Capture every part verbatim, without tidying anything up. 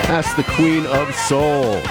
That's the Queen of Soul.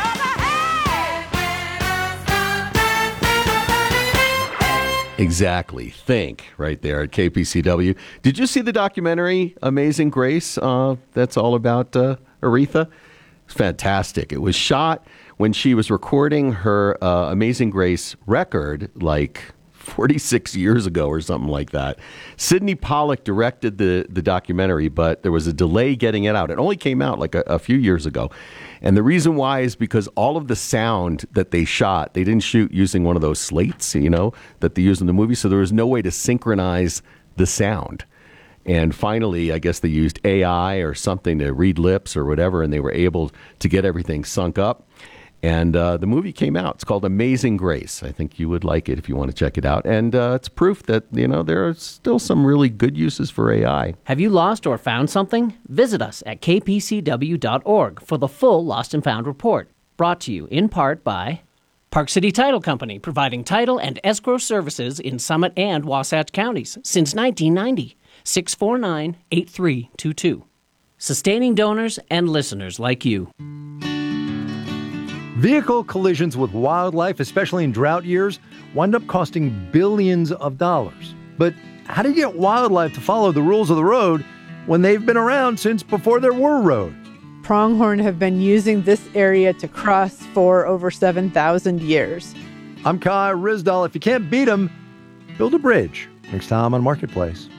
Exactly. Think right there at K P C W. Did you see the documentary Amazing Grace? Uh, that's all about uh, Aretha. It's fantastic. It was shot when she was recording her uh, Amazing Grace record, like forty-six years ago or something like that. Sidney Pollack directed the, the documentary, but there was a delay getting it out. It only came out like a, a few years ago. And the reason why is because all of the sound that they shot, they didn't shoot using one of those slates, you know, that they use in the movie. So there was no way to synchronize the sound. And finally, I guess they used A I or something to read lips or whatever, and they were able to get everything sunk up. And uh, the movie came out. It's called Amazing Grace. I think you would like it if you want to check it out. And uh, it's proof that, you know, there are still some really good uses for A I. Have you lost or found something? Visit us at k p c w dot org for the full Lost and Found report. Brought to you in part by Park City Title Company, providing title and escrow services in Summit and Wasatch counties since nineteen ninety. six four nine, eight three two two. Sustaining donors and listeners like you. Vehicle collisions with wildlife, especially in drought years, wind up costing billions of dollars. But how do you get wildlife to follow the rules of the road when they've been around since before there were roads? Pronghorn have been using this area to cross for over seven thousand years. I'm Kai Rizdal. If you can't beat them, build a bridge. Next time on Marketplace.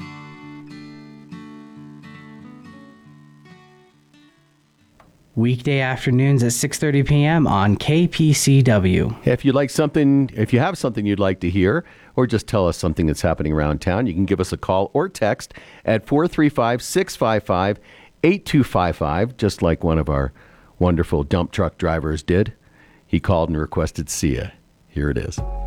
Weekday afternoons at six thirty p.m. on K P C W. If you'd like something, if you have something you'd like to hear, or just tell us something that's happening around town, you can give us a call or text at four three five, six five five, eight two five five, just like one of our wonderful dump truck drivers did. He called and requested Sia. Here it is.